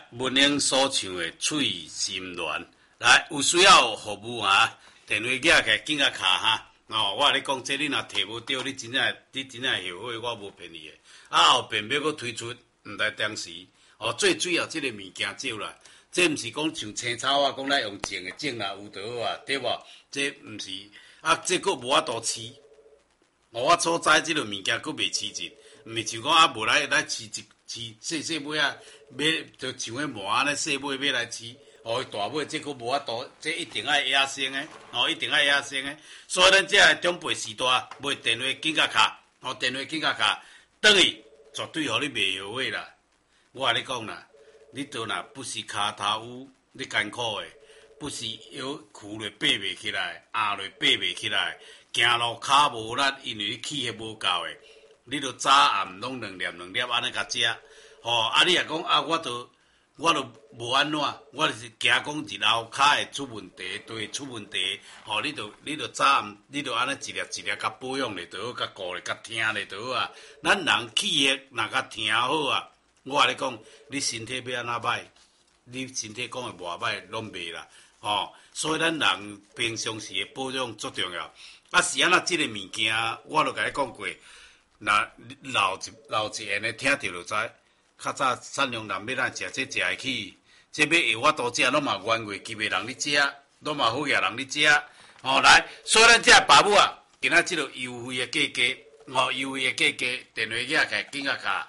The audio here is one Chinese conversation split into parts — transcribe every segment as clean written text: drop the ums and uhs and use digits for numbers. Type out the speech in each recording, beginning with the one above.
文英所唱的翠心恋，来有需要服务啊，电话寄来紧甲卡哈。哦，我甲你讲，这你若摕无着，你真正后悔，我无骗你的。后边要搁推出，毋知当时。哦，最主要即个物件少啦，这毋是讲像青草啊，讲咱用种的种啦有倒啊，对无？这毋是，啊，这佫无法度饲。我所知即个物件佫袂饲进，毋是像讲啊无来饲细尾啊，尾就像迄毛安尼细尾要来饲，哦，大尾这佫无法度，这一定爱野生的，哦，一定爱野生的。所以咱这个长辈时代买电话紧甲卡，哦，电话紧甲卡，等于绝对互你袂后悔啦。我甲你讲啦，你倒若不是骹头有你艰苦的，不是腰屈落爬袂起来，压落爬袂起来，行路骹无力，因为你气血无够的，你着早暗拢两粒安尼甲食。吼，啊你若讲啊，我着无安怎，我就是惊讲日后骹会出问题，对出问题。吼，你着早暗，你着安尼一粒甲保养咧，着好，甲顾咧，甲听咧，着好啊。咱人气血若甲听好啊。我甲你讲，你身体要安怎歹，你身体讲的偌歹拢袂啦，吼、所以咱人平常时的保养足重要。啊是安那即个物件，我著甲你讲过，若老一下的听着就知，较早善良人要咱食，这食会起，这要会法度食，拢嘛原月期的人咧食，拢嘛好嘢人咧食，吼、来，所以咱这爸母啊，今仔即个优惠的价格，吼、优惠的价格，电话寄来紧甲卡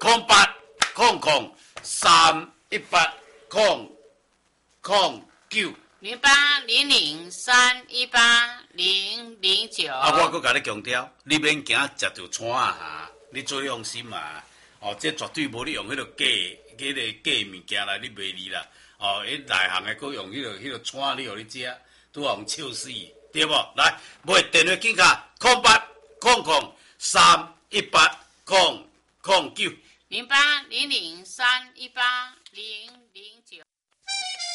0800380009。 0800318009。 啊，我搁甲你强调，你免惊食着餐啊哈，你做放心啊。哦，这绝对无你用迄个假物件来你卖你啦。哦，迄内行的搁用迄个餐你互你食，拄好用笑死，对无？来，买电话紧卡0800318009。 0800318009。